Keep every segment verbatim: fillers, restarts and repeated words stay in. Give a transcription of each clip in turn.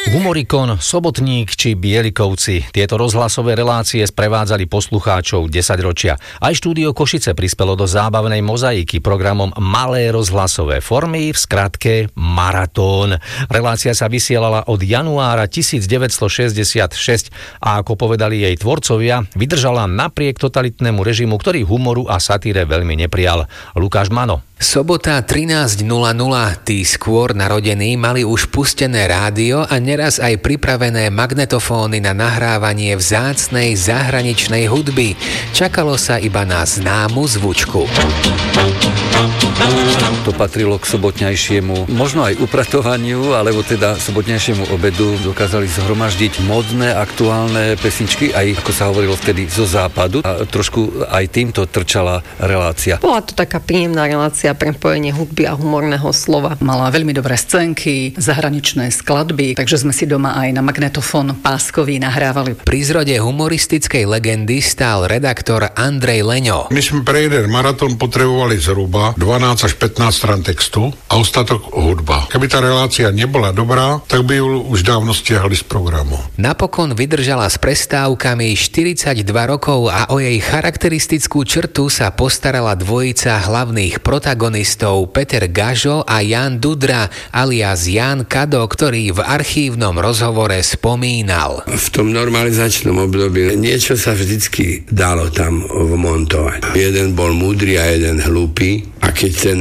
Humorikon, Sobotník či Bielikovci. Tieto rozhlasové relácie sprevádzali poslucháčov desaťročia. Aj štúdio Košice prispelo do zábavnej mozaiky programom Malé rozhlasové formy, v skratke Maratón. Relácia sa vysielala od januára devätnásťstošesťdesiatšesť a ako povedali jej tvorcovia, vydržala napriek totalitnému režimu, ktorý humoru a satíre veľmi neprijal. Lukáš Mano. Sobota trinásť nula nula, tí skôr narodení mali už pustené rádio a neraz aj pripravené magnetofóny na nahrávanie vzácnej zahraničnej hudby. Čakalo sa iba na známu zvučku. To patrilo k sobotňajšiemu, možno aj upratovaniu, alebo teda sobotňajšiemu obedu dokázali zhromaždiť modné, aktuálne pesničky, aj ako sa hovorilo vtedy zo západu. A trošku aj týmto trčala relácia. Bola to taká príjemná relácia, prepojenie hudby a humorného slova. Mala veľmi dobré scénky, zahraničné skladby, takže sme si doma aj na magnetofón páskový nahrávali. Pri zrode humoristickej legendy stál redaktor Andrej Leňo. My sme pre jeden maratón potrebovali zhruba dvanásť až pätnásť strán textu a ostatok hudba. Keby tá relácia nebola dobrá, tak by ju už dávno stiahli z programu. Napokon vydržala s prestávkami štyridsaťdva rokov a o jej charakteristickú črtu sa postarala dvojica hlavných protagonistov Peter Gažo a Jan Dudra alias Jan Kado, ktorý v archívnom rozhovore spomínal. V tom normalizačnom období niečo sa vždycky dalo tam vmontovať. Jeden bol múdry a jeden hlúpy a keď ten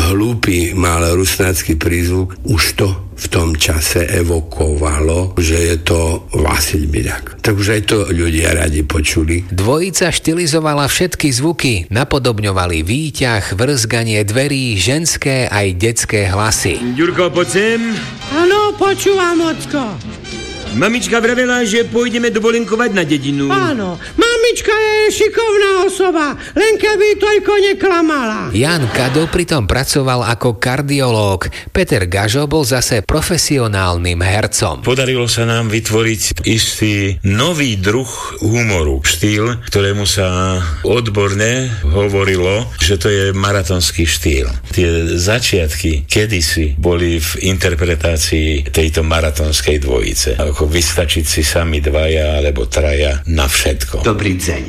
hlúpy mal rusnácky prízvuk, už to v tom čase evokovalo, že je to Vasil Biľak. Tak už aj to ľudia radi počuli. Dvojica štilizovala všetky zvuky, napodobňovali výťah, vrzganie dverí, ženské aj detské hlasy. Ďurko, poď sem. Áno, počúvam, ocko. Mamička vravela, že pôjdeme dovolenkovať na dedinu. Áno, mamička je šikovná osoba, len keby toľko neklamala. Jan Kado pritom pracoval ako kardiológ. Peter Gažo bol zase profesionálnym hercom. Podarilo sa nám vytvoriť istý nový druh humoru. Štýl, ktorému sa odborne hovorilo, že to je maratonský štýl. Tie začiatky kedysi boli v interpretácii tejto maratonskej dvojice. Ako vystačiť si sami dvaja alebo traja na všetko. Dobrý deň.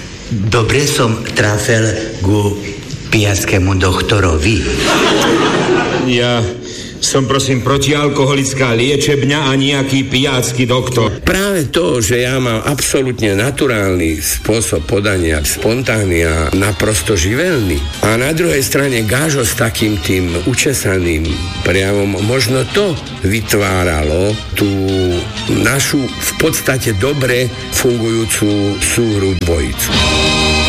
Dobre som trafil ku pijatskému doktorovi. Ja som prosím protialkoholická liečebňa a nejaký pijácky doktor. Práve to, že ja mám absolútne naturálny spôsob podania, spontánny a naprosto živelný. A na druhej strane Gážo s takým tým učesaným prejavom, možno to vytváralo tú našu v podstate dobre fungujúcu súhru dvojicu.